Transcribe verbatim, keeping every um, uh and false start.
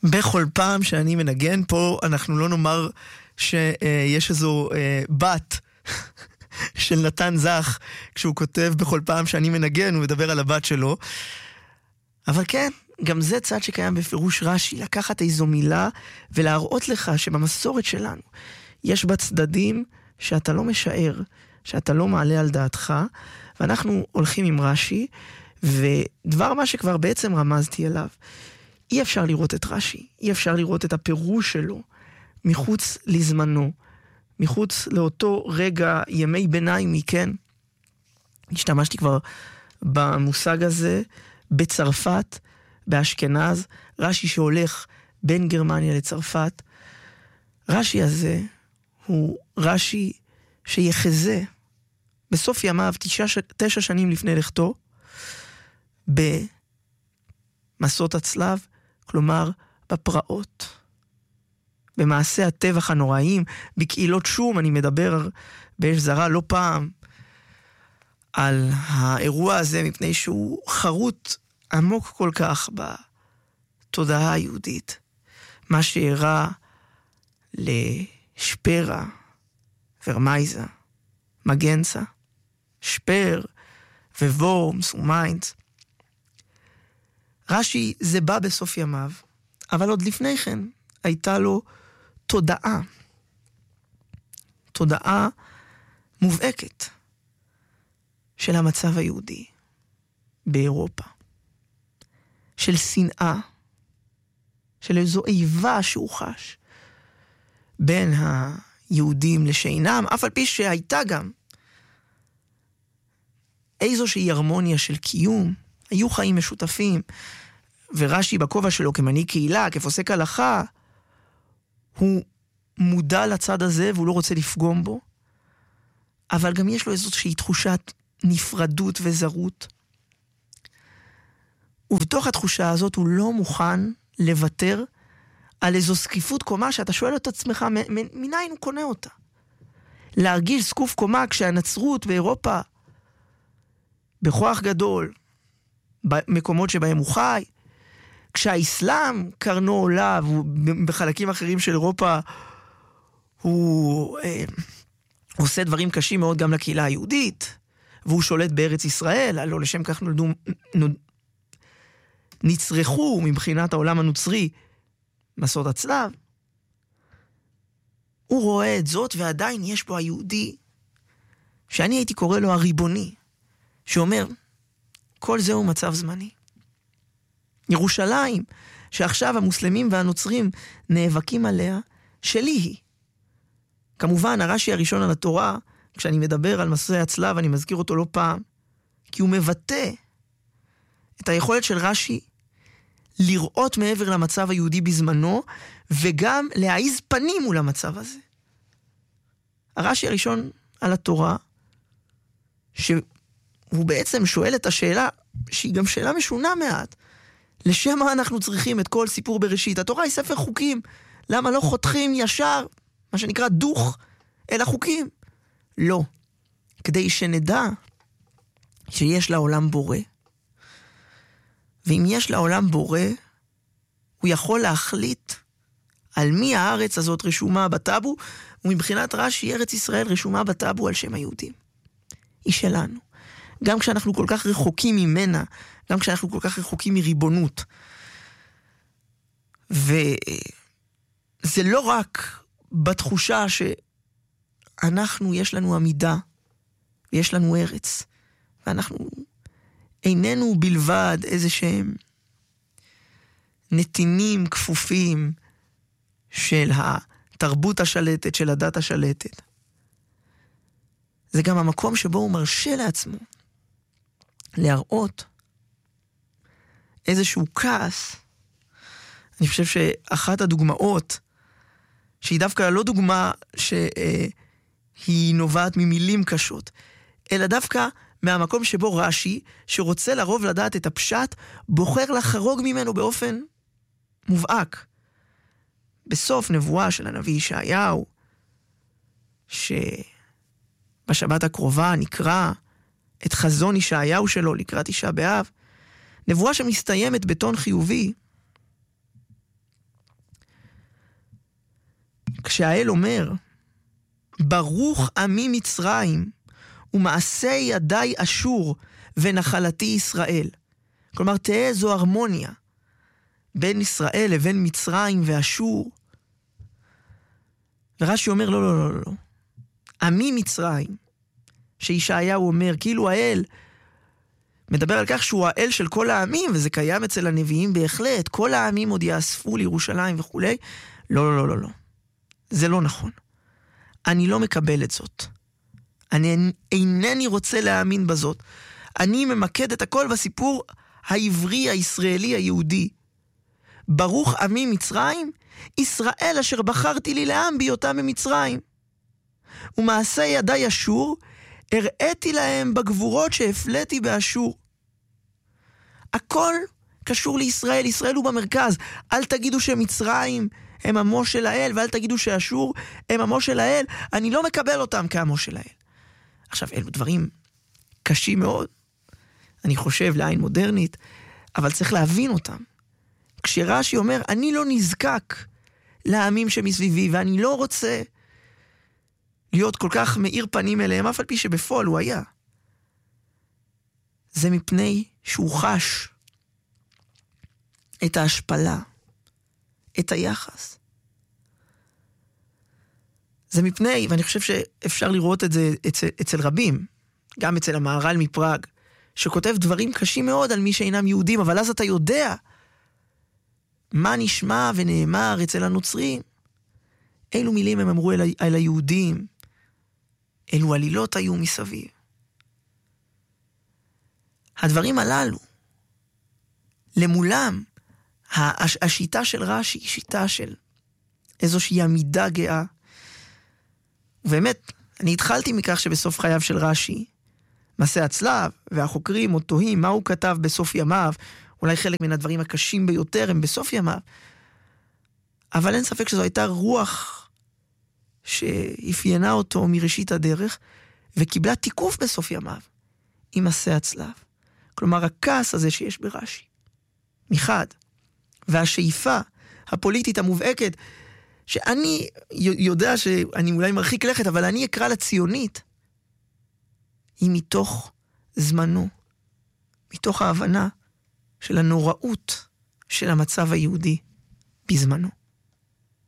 בכל פעם שאני מנגן פה, אנחנו לא נאמר שיש איזו בת של נתן זך, כשהוא כותב בכל פעם שאני מנגן, הוא מדבר על הבת שלו. אבל כן, גם זה צד שקיים בפירוש רש"י, לקחת איזו מילה ולהראות לך שבמסורת שלנו יש בה צדדים שאתה לא משער, שאתה לא מעלה על דעתך, ואנחנו הולכים עם רש"י, ודבר מה שכבר בעצם רמזתי אליו, אי אפשר לראות את רש"י, אי אפשר לראות את הפירוש שלו, מחוץ לזמנו, מחוץ לאותו רגע ימי ביניים מכן. השתמשתי כבר במושג הזה, בצרפת, באשכנז, רש"י שהולך בין גרמניה לצרפת. רש"י הזה הוא רש"י שיחזה בסוף ימיו, תשע, תשע שנים לפני לכתו, במסעות הצלב, כלומר בפרעות, במעשי הטבח הנוראים, בקהילות שום. אני מדבר באש זרה לא פעם על האירוע הזה, מפני שהוא חרוט עמוק כל כך בתודעה היהודית. מה שאירע לשפרה, ורמייזה, מגנצה, שפר ווורמס ומיינץ. רש"י זה בא בסוף ימיו, אבל עוד לפני כן הייתה לו תודעה, תודעה מובהקת של המצב היהודי באירופה, של שנאה, של איזו איבה שהוא חש בין היהודים לשאינם, אף על פי שהייתה גם איזושהי הרמוניה של קיום, היו חיים משותפים, ורש"י בכובע שלו כמנהיג קהילה, כפוסק הלכה, הוא מודע לצד הזה והוא לא רוצה לפגום בו, אבל גם יש לו איזושהי תחושת נפרדות וזרות, ובתוך התחושה הזאת הוא לא מוכן לוותר על איזו סקיפות קומה שאתה שואל את עצמך, מניין הוא קונה אותה? להרגיש סקוף קומה כשהנצרות באירופה בכוח גדול, במקומות שבהם הוא חי, כשהאסלאם קרנו עולה, ובחלקים אחרים של אירופה הוא אה, עושה דברים קשים מאוד גם לקהילה היהודית, והוא שולט בארץ ישראל, הלא לשם כך נולדו, נוד, נצרכו מבחינת העולם הנוצרי מסעות הצלב. הוא רואה את זאת, ועדיין יש בו היהודי, שאני הייתי קורא לו הריבוני, שאומר, כל זה הוא מצב זמני. ירושלים, שעכשיו המוסלמים והנוצרים נאבקים עליה, שלי היא. כמובן, הרש"י הראשון על התורה, כשאני מדבר על מסעי הצלב, אני מזכיר אותו לא פעם, כי הוא מבטא את היכולת של רש"י לראות מעבר למצב היהודי בזמנו, וגם להעיז פנים מול המצב הזה. הרש"י הראשון על התורה, שהוא בעצם שואל את השאלה, שהיא גם שאלה משונה מעט, לשם מה אנחנו צריכים את כל סיפור בראשית? התורה היא ספר חוקים, למה לא חותכים ישר, מה שנקרא דוך, אל החוקים? לא, כדי שנדע שיש לעולם בורא, ואם יש לעולם בורא, הוא יכול להחליט על מי הארץ הזאת רשומה בטאבו, ומבחינת רש"י ארץ ישראל רשומה בטאבו על שם היהודים. היא שלנו. גם כשאנחנו כל כך רחוקים ממנה, גם כשאנחנו כל כך רחוקים מריבונות. וזה לא רק בתחושה שאנחנו, יש לנו עמידה, ויש לנו ארץ, ואנחנו איננו בלבד איזה שהם נתינים כפופים של התרבות השלטת, של הדת השלטת. זה גם המקום שבו הוא מרשה לעצמו להראות איזשהו כעס. אני חושב שאחת הדוגמאות, שהיא דווקא לא דוגמה שהיא נובעת ממילים קשות, אלא דווקא מהמקום שבו רש"י, שרוצה לרוב לדעת את הפשט, בוחר לחרוג ממנו באופן מובהק. בסוף נבואה של הנביא ישעיהו, שבשבת הקרובה נקרא את חזון ישעיהו שלו לקראת תשעה באב, נבואה שמסתיימת בטון חיובי, כשהאל אומר, ברוך עמי מצרים, ומעשה ידי אשור, ונחלתי ישראל. כלומר, תהיה זו הרמוניה, בין ישראל לבין מצרים ואשור. ורש"י אומר, לא, לא, לא, לא. עמי מצרים, שישעיהו אומר, כאילו האל מדבר על כך שהוא האל של כל העמים, וזה קיים אצל הנביאים בהחלט, כל העמים עוד יאספו לירושלים וכו'. לא, לא, לא, לא, לא. זה לא נכון. אני לא מקבל את זאת. אני אינני רוצה להאמין בזאת. אני ממקד את הכל בסיפור העברי, הישראלי, היהודי. ברוך עמי מצרים, ישראל אשר בחרתי לי לעם בהיותם ממצרים. ומעשה ידי אשור, הראיתי להם בגבורות שהפלאתי באשור. הכל קשור לישראל, ישראל הוא במרכז. אל תגידו שמצרים הם עמו של האל, ואל תגידו שאשור הם עמו של האל. אני לא מקבל אותם כעמו של האל. עכשיו, אלו דברים קשים מאוד, אני חושב, לעין מודרנית, אבל צריך להבין אותם. כשרש"י אומר, אני לא נזקק לעמים שמסביבי, ואני לא רוצה להיות כל כך מאיר פנים אליהם, אף על פי שבפועל הוא היה. זה מפני שהוא חש את ההשפלה, את היחס. זה מפני, ואני חושב שאפשר לראות את זה אצל, אצל רבים, גם אצל המהר"ל מפראג, שכותב דברים קשים מאוד על מי שאינם יהודים, אבל אז אתה יודע מה נשמע ונאמר אצל הנוצרים. אילו מילים הם אמרו אל, אל היהודים, אילו עלילות היו מסביב. הדברים הללו, למולם, הש, השיטה של רש"י היא שיטה של איזושהי עמידה גאה. ובאמת, אני התחלתי מכך שבסוף חייו של רש"י, מסע הצלב, והחוקרים עוד תוהים מה הוא כתב בסוף ימיו, אולי חלק מן הדברים הקשים ביותר הם בסוף ימיו, אבל אין ספק שזו הייתה רוח שאפיינה אותו מראשית הדרך, וקיבלה תיקוף בסוף ימיו, עם מסע הצלב. כלומר, הכעס הזה שיש ברש"י, מחד, והשאיפה הפוליטית המובהקת, שאני יודע שאני אולי מרחיק לכת, אבל אני אקרא לציונית, היא מתוך זמנו, מתוך ההבנה של הנוראות של המצב היהודי בזמנו.